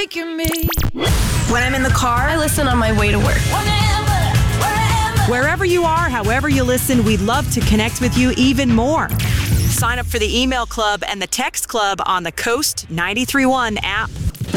making me. When I'm in the car, I listen on my way to work. Wherever you are, however you listen, we'd love to connect with you even more. Sign up for the email club and the text club on the Coast 93.1 app.